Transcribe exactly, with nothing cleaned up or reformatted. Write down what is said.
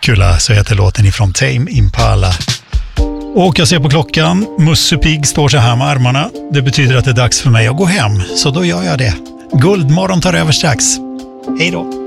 Dracula, så heter låten ifrån Tame Impala. Och jag ser på klockan, Musse Pigg står så här med armarna. Det betyder att det är dags för mig att gå hem, så då gör jag det. Guldmorgon tar över strax. Hej då!